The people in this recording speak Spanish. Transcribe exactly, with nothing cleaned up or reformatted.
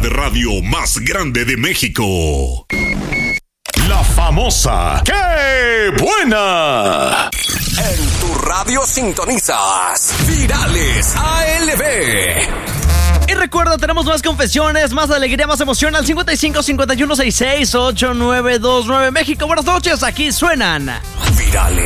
de radio más grande de México. La famosa ¡Qué buena! En tu radio sintonizas Virales A L B. Y recuerda, tenemos más confesiones, más alegría, más emoción al cincuenta y cinco, cincuenta y uno, sesenta y seis, ochenta y nueve veintinueve. México, buenas noches, aquí suenan Virales.